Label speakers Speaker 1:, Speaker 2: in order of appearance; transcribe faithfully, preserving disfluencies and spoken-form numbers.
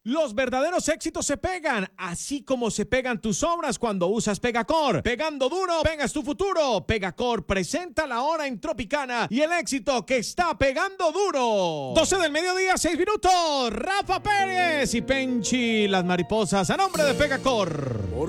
Speaker 1: Los verdaderos éxitos se pegan, así como se pegan tus obras cuando usas Pegacor. Pegando duro, pegas tu futuro. Pegacor presenta la hora en Tropicana y el éxito que está pegando duro. doce del mediodía, seis minutos. Rafa Pérez y Penchi, las mariposas, a nombre de Pegacor.